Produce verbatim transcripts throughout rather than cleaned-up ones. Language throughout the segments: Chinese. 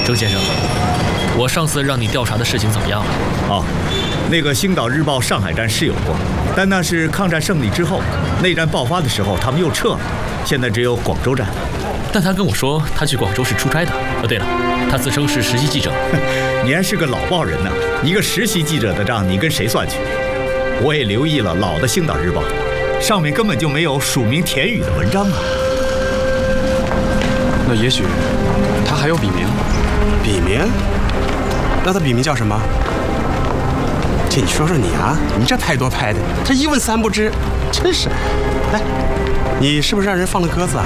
郑先生，我上次让你调查的事情怎么样了？ 哦，那个《星岛日报》上海站是有过，但那是抗战胜利之后，内战爆发的时候他们又撤了，现在只有广州站。 但他跟我说他去广州是出差的。哦，对了，他自称是实习记者。 你还是个老报人呢，一个实习记者的账你跟谁算去？我也留意了老的《星岛日报》，上面根本就没有署名田雨的文章啊。 那也许他还有笔名。 笔名？那他笔名叫什么？这你说说你啊，你这拍多拍的，这一问三不知，真是。来，你是不是让人放了鸽子啊？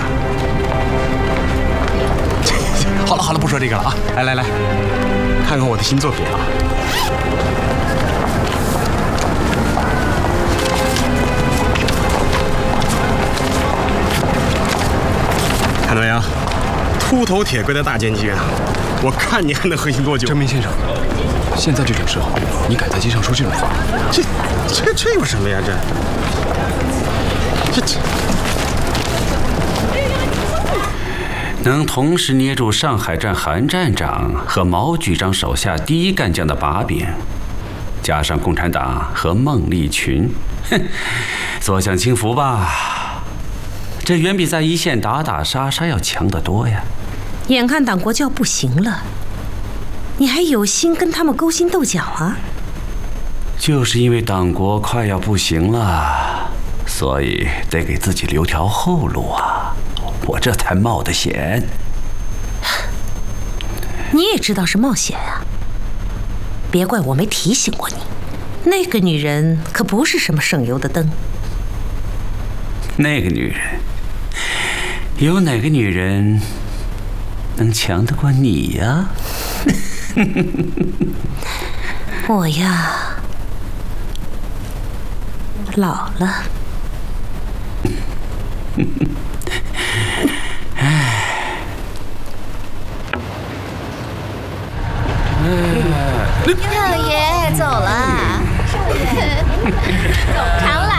好了好了，不说这个了啊！来来来，看看我的新作品啊！看到没有？秃头铁棍的大监军啊！我看你还能横行多久？ 郑明先生，现在这种时候，你敢在街上说这种话？ 这这这有什么呀？这这这。 能同时捏住上海站韩站长和毛局长手下第一干将的把柄，加上共产党和孟丽群，哼，坐享清福吧。这远比在一线打打杀杀要强得多呀。 眼看党国就要不行了，你还有心跟他们勾心斗角啊？ 就是因为党国快要不行了，所以得给自己留条后路啊。我这才冒的险。 你也知道是冒险啊，别怪我没提醒过你。那个女人可不是什么省油的灯。 那个女人，有哪个女人能强得过你呀？ 我呀，老了。 少爷走了，走长了。